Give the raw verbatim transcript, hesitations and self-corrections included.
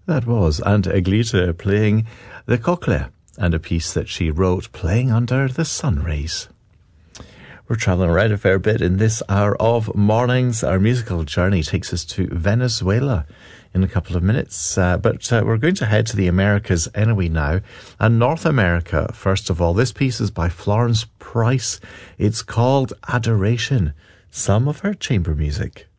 That was Aunt Aglita playing the Cochlea and a piece that she wrote, Playing Under the Sun Rays. We're travelling around a fair bit in this hour of mornings. Our musical journey takes us to Venezuela in a couple of minutes, uh, but uh, we're going to head to the Americas anyway now, and North America first of all. This piece is by Florence Price. It's called Adoration, some of her chamber music.